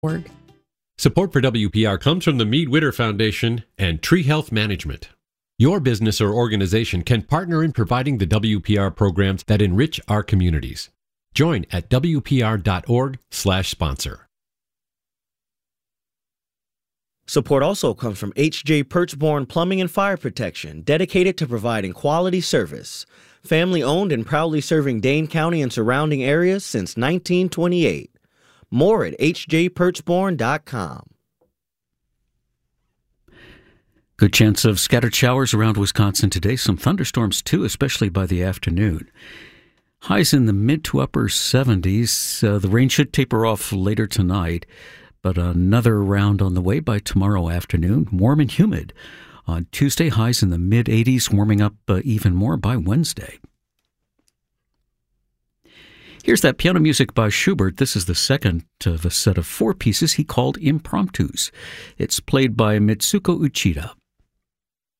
Support for WPR comes from the Mead Witter Foundation and Tree Health Management. Your business or organization can partner in providing the WPR programs that enrich our communities. Join at WPR.org/sponsor. Support also comes from H.J. Perchborn Plumbing and Fire Protection, dedicated to providing quality service. Family owned and proudly serving Dane County and surrounding areas since 1928. More at hjperchborn.com. Good chance of scattered showers around Wisconsin today. Some thunderstorms, too, especially by the afternoon. Highs in the mid to upper 70s. The rain should taper off later tonight, but another round on the way by tomorrow afternoon. Warm and humid. On Tuesday, highs in the mid-80s, warming up even more by Wednesday. Here's that piano music by Schubert. This is the second of a set of 4 pieces he called Impromptus. It's played by Mitsuko Uchida.